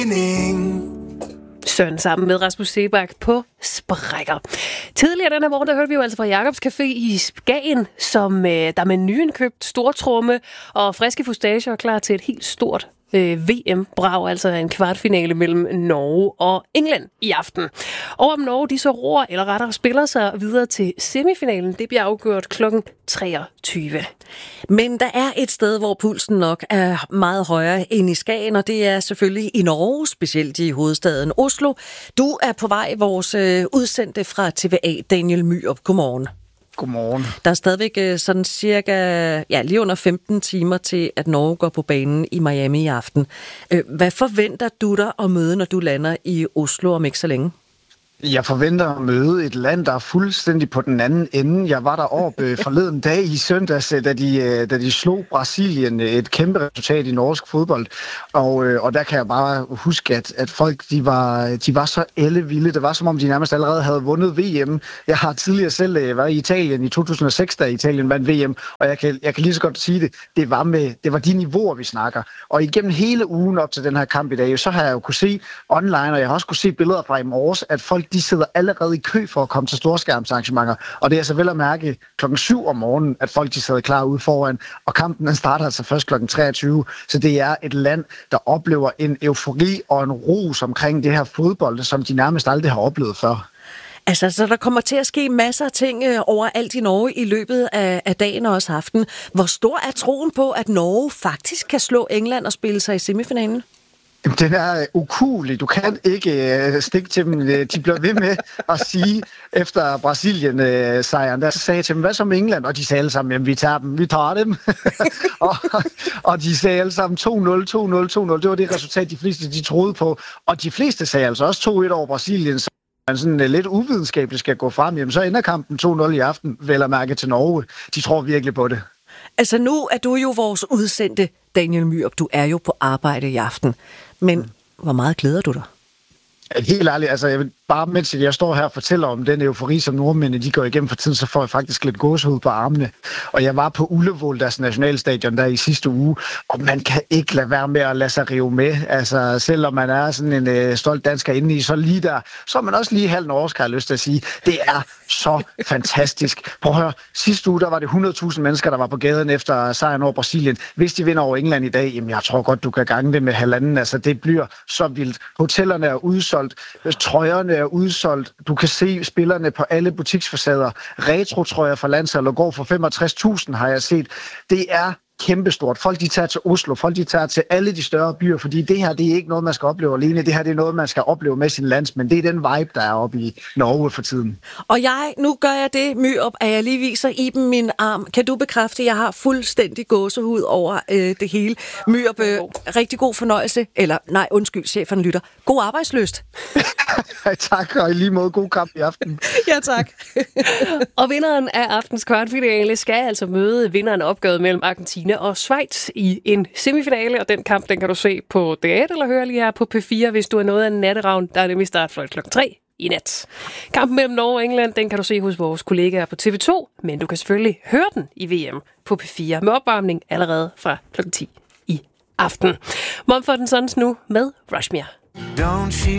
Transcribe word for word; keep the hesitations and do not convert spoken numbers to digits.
Søren sammen med Rasmus Seebach på Sprækker. Tidligere den her morgen, der hørte vi jo altså fra Jacobs Café i Skagen, som øh, der med nyindkøbt stortromme og friske fustager er klar til et helt stort øh, V M-brag, altså en kvartfinale mellem Norge og England i aften. Og om Norge de så roer, eller rettere spiller sig videre til semifinalen, det bliver afgjort klokken treogtyve. Men der er et sted, hvor pulsen nok er meget højere end i Skagen, og det er selvfølgelig i Norge, specielt i hovedstaden Oslo. Du er på vej, vores øh, udsendte fra T V A, Daniel Myrup. Godmorgen. Godmorgen. Der er stadigvæk sådan cirka, ja, lige under femten timer til, at Norge går på banen i Miami i aften. Hvad forventer du dig at møde, når du lander i Oslo om ikke så længe? Jeg forventer at møde et land, der er fuldstændig på den anden ende. Jeg var deroppe forleden dag i søndags, da de, da de slog Brasilien, et kæmpe resultat i norsk fodbold. Og, og der kan jeg bare huske, at, at folk de var, de var så ellevilde. Det var som om, de nærmest allerede havde vundet V M. Jeg har tidligere selv været i Italien i to tusind og seks, da Italien vandt V M. Og jeg kan, jeg kan lige så godt sige det. Det var, med, det var de niveauer, vi snakker. Og igennem hele ugen op til den her kamp i dag, så har jeg jo kunne se online, og jeg har også kunne se billeder fra i morges, at folk de sidder allerede i kø for at komme til storskærmsarrangementer. Og det er altså vel at mærke klokken syv om morgenen, at folk de sidder klar ude foran. Og kampen den starter altså først klokken treogtyve. Så det er et land, der oplever en eufori og en rus omkring det her fodbold, som de nærmest aldrig har oplevet før. Altså, så der kommer til at ske masser af ting øh, overalt i Norge i løbet af, af dagen og også aften. Hvor stor er troen på, at Norge faktisk kan slå England og spille sig i semifinalen? Den er ukuelig. Du kan ikke uh, stikke til dem. De bliver ved med at sige, efter Brasilien-sejren, der så sagde jeg til dem, hvad så med England? Og de sagde alle sammen, jamen vi tager dem, vi tager dem. og, og de sagde alle sammen to nul, to nul, to nul. Det var det resultat, de fleste de troede på. Og de fleste sagde altså også to et over Brasilien, så man sådan lidt uvidenskabeligt skal gå frem. Jamen så ender kampen to nul i aften, vel at mærke til Norge. De tror virkelig på det. Altså nu er du jo vores udsendte, Daniel Myrup. Du er jo på arbejde i aften. Men mm. hvor meget glæder du dig? Helt ærligt, altså jeg vil bare mens jeg står her og fortæller om den eufori, som nordmændene de går igennem for tiden, så får jeg faktisk lidt gåsehud på armene. Og jeg var på Ullevål, deres nationalstadion, der i sidste uge, og man kan ikke lade være med at lade sig rive med. Altså selvom man er sådan en øh, stolt dansker inde i, så lige der, så er man også lige halv norsk, har jeg lyst til at sige. Det er så fantastisk. Prøv at høre, sidste uge, der var det hundrede tusind mennesker, der var på gaden efter sejren over Brasilien. Hvis de vinder over England i dag, jamen jeg tror godt, du kan gange det med halvanden. Altså det bliver så vildt. Hotellerne er udsolgt, trøjerne er udsolgt. Du kan se spillerne på alle butiksfacader. Retro-trøjer fra landsholdet går for femogtres tusind, har jeg set. Det er kæmpestort. Folk de tager til Oslo, folk de tager til alle de større byer, fordi det her det er ikke noget, man skal opleve alene. Det her det er noget, man skal opleve med sin landsmænd. Det er den vibe, der er oppe i Norge for tiden. Og jeg, nu gør jeg det, Myrup, at jeg lige viser Iben min arm. Kan du bekræfte, at jeg har fuldstændig gåsehud over øh, det hele? Myrup, øh, rigtig god fornøjelse. Eller, nej, undskyld, chefen lytter. God arbejdslyst. Tak, og i lige måde god kamp i aften. Ja, tak. Og vinderen af aftens kvartfinale skal altså møde vinderen af opgøret mellem Argentina og Schweiz i en semifinale, og den kamp, den kan du se på D et eller høre lige her på P fire, hvis du er noget af en natteravn, der er nemlig startfløjt klokken tre i nat. Kampen mellem Norge og England, den kan du se hos vores kollegaer på T V to, men du kan selvfølgelig høre den i V M på P fire med opvarmning allerede fra klokken ti i aften. Mumford and Sons nu med Rushmere.